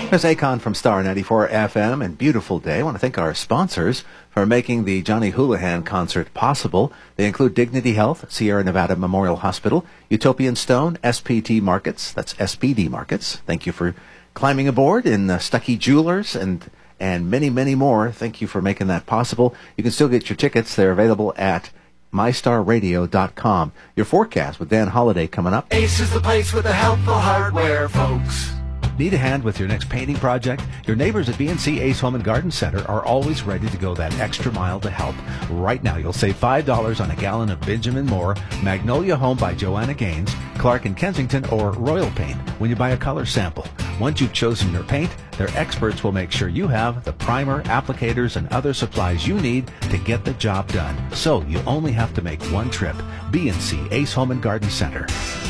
There's Akon from Star 94 FM and Beautiful Day. I want to thank our sponsors for making the Johnny Houlihan concert possible. They include Dignity Health, Sierra Nevada Memorial Hospital, Utopian Stone, SPT Markets, that's SPD Markets. Thank you for climbing aboard in Stuckey Jewelers and many, many more. Thank you for making that possible. You can still get your tickets. They're available at mystarradio.com. Your forecast with Dan Holliday coming up. Ace is the place with the helpful hardware, folks. Need a hand with your next painting project? Your neighbors at BNC Ace Home and Garden Center are always ready to go that extra mile to help. Right now, you'll save $5 on a gallon of Benjamin Moore, Magnolia Home by Joanna Gaines, Clark and Kensington, or Royal Paint when you buy a color sample. Once you've chosen your paint, their experts will make sure you have the primer, applicators, and other supplies you need to get the job done. So you only have to make one trip. BNC Ace Home and Garden Center.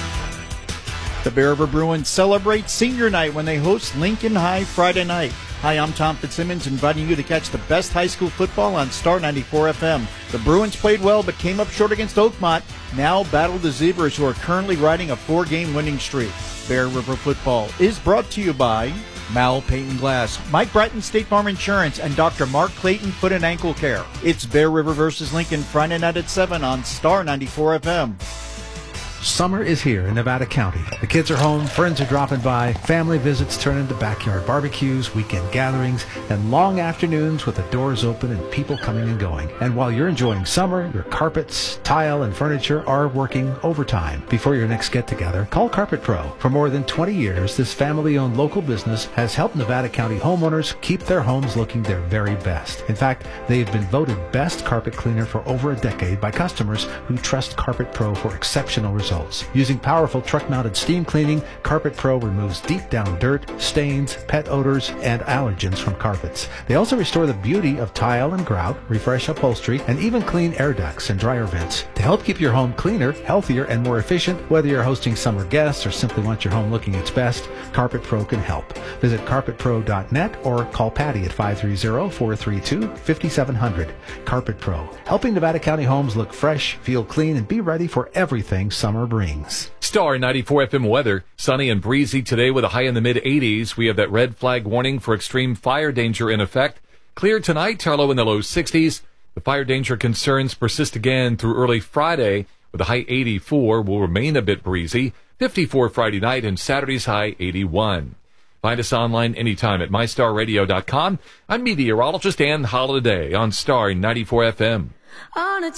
The Bear River Bruins celebrate senior night when they host Lincoln High Friday night. Hi, I'm Tom Fitzsimmons, inviting you to catch the best high school football on Star 94 FM. The Bruins played well but came up short against Oakmont. Now battle the Zebras, who are currently riding a 4-game winning streak. Bear River football is brought to you by Mal Paint and Glass, Mike Bratton State Farm Insurance, and Dr. Mark Clayton Foot and Ankle Care. It's Bear River versus Lincoln Friday night at 7 on Star 94 FM. Summer is here in Nevada County. The kids are home, friends are dropping by, family visits turn into backyard barbecues, weekend gatherings, and long afternoons with the doors open and people coming and going. And while you're enjoying summer, your carpets, tile, and furniture are working overtime. Before your next get-together, call Carpet Pro. For more than 20 years, this family-owned local business has helped Nevada County homeowners keep their homes looking their very best. In fact, they've been voted best carpet cleaner for over a decade by customers who trust Carpet Pro for exceptional results. Using powerful truck-mounted steam cleaning, Carpet Pro removes deep-down dirt, stains, pet odors, and allergens from carpets. They also restore the beauty of tile and grout, refresh upholstery, and even clean air ducts and dryer vents. To help keep your home cleaner, healthier, and more efficient, whether you're hosting summer guests or simply want your home looking its best, Carpet Pro can help. Visit carpetpro.net or call Patty at 530-432-5700. Carpet Pro, helping Nevada County homes look fresh, feel clean, and be ready for everything summer brings. Star 94 FM weather. Sunny and breezy today with a high in the mid-80s. We have that red flag warning for extreme fire danger in effect. Clear tonight, low in the low 60s. The fire danger concerns persist again through early Friday with a high 84. Will remain a bit breezy. 54 Friday night and Saturday's high 81. Find us online anytime at mystarradio.com. I'm meteorologist Dan Holliday on Star 94 FM. On a